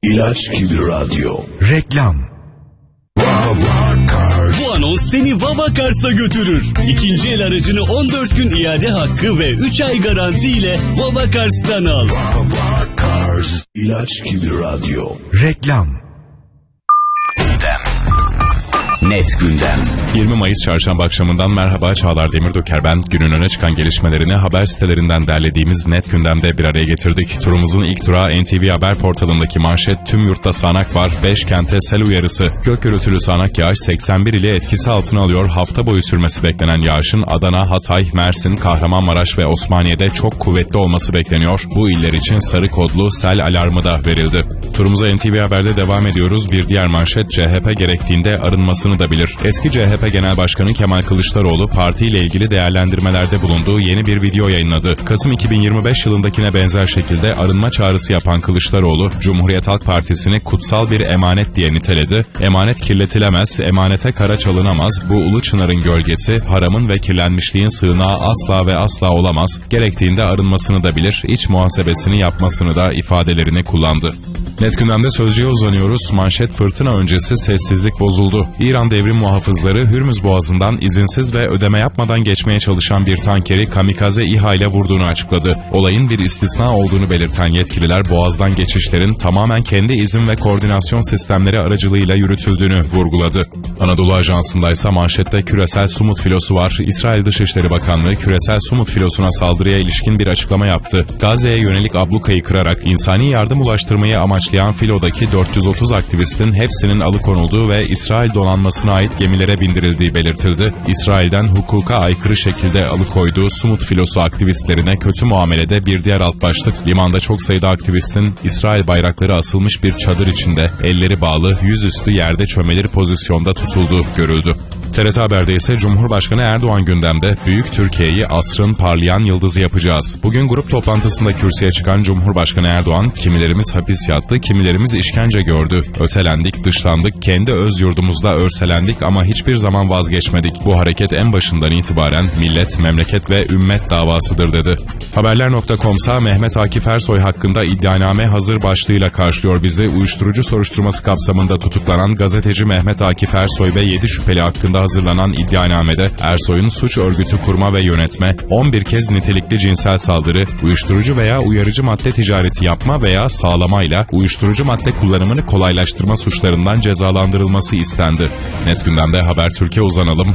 İlaç gibi radyo. Reklam. Bu anons seni Vavakars'a götürür. İkinci el aracını 14 gün iade hakkı ve 3 ay garanti ile Vavakars'tan al. Vavakars. İlaç gibi radyo. Reklam. Net Gündem. 20 Mayıs Çarşamba akşamından merhaba, Çağlar Demirdöker ben. Günün öne çıkan gelişmelerini haber sitelerinden derlediğimiz Net Gündem'de bir araya getirdik. Turumuzun ilk durağı NTV Haber portalındaki manşet: tüm yurtta sağanak var, 5 kente sel uyarısı. Gök gürültülü sağanak yağış 81 ili etkisi altına alıyor. Hafta boyu sürmesi beklenen yağışın Adana, Hatay, Mersin, Kahramanmaraş ve Osmaniye'de çok kuvvetli olması bekleniyor. Bu iller için sarı kodlu sel alarmı da verildi. Turumuza NTV Haber'de devam ediyoruz. Bir diğer manşet: CHP gerektiğinde arınmasını da bilir. Eski CHP Genel Başkanı Kemal Kılıçdaroğlu partiyle ilgili değerlendirmelerde bulunduğu yeni bir video yayınladı. Kasım 2025 yılındakine benzer şekilde arınma çağrısı yapan Kılıçdaroğlu, Cumhuriyet Halk Partisi'ni kutsal bir emanet diye niteledi. Emanet kirletilemez, emanete kara çalınamaz. Bu ulu çınarın gölgesi, haramın ve kirlenmişliğin sığınağı asla ve asla olamaz. Gerektiğinde arınmasını da bilir, iç muhasebesini yapmasını da ifadelerini kullandı. Net Gündem'de Sözcü'ye uzanıyoruz. Manşet: fırtına öncesi sessizlik bozuldu. İran devrim muhafızları Hürmüz Boğazı'ndan izinsiz ve ödeme yapmadan geçmeye çalışan bir tankeri kamikaze İHA ile vurduğunu açıkladı. Olayın bir istisna olduğunu belirten yetkililer Boğaz'dan geçişlerin tamamen kendi izin ve koordinasyon sistemleri aracılığıyla yürütüldüğünü vurguladı. Anadolu Ajansı'ndaysa manşette küresel sumut filosu var. İsrail Dışişleri Bakanlığı küresel sumut filosuna saldırıya ilişkin bir açıklama yaptı. Gazze'ye yönelik ablukayı kırarak insani yardım ulaştırmayı amaçlayan filodaki 430 aktivistin hepsinin alıkonulduğu ve İsrail donanmasına ait gemilere bindirildiği belirtildi. İsrail'den hukuka aykırı şekilde alıkoyduğu sumut filosu aktivistlerine kötü muamelede bir diğer alt başlık: limanda çok sayıda aktivistin İsrail bayrakları asılmış bir çadır içinde elleri bağlı, yüzüstü yerde çömelir pozisyonda tutulduğu görüldü. TRT Haber'de ise Cumhurbaşkanı Erdoğan gündemde. Büyük Türkiye'yi asrın parlayan yıldızı yapacağız. Bugün grup toplantısında kürsüye çıkan Cumhurbaşkanı Erdoğan, kimilerimiz hapis yattı, kimilerimiz işkence gördü. Ötelendik, dışlandık, kendi öz yurdumuzda örselendik ama hiçbir zaman vazgeçmedik. Bu hareket en başından itibaren millet, memleket ve ümmet davasıdır dedi. Haberler.com'sa Mehmet Akif Ersoy hakkında iddianame hazır başlığıyla karşılıyor bizi. Uyuşturucu soruşturması kapsamında tutuklanan gazeteci Mehmet Akif Ersoy ve 7 şüpheli hakkında hazırlanan iddianamede Ersoy'un suç örgütü kurma ve yönetme, 11 kez nitelikli cinsel saldırı, uyuşturucu veya uyarıcı madde ticareti yapma veya sağlamayla uyuşturucu madde kullanımını kolaylaştırma suçlarından cezalandırılması istendi. Net Gündem'de Habertürk'e uzanalım.